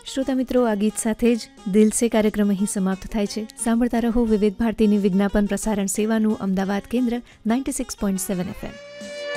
શ્રોતા મિત્રો, આ ગીત સાથે જ દિલ સે કાર્યક્રમ અહીં સમાપ્ત થાય છે. સાંભળતા રહો વિવિધ ભારતીની વિજ્ઞાપન પ્રસારણ સેવાનું અમદાવાદ કેન્દ્ર 96.7 FM.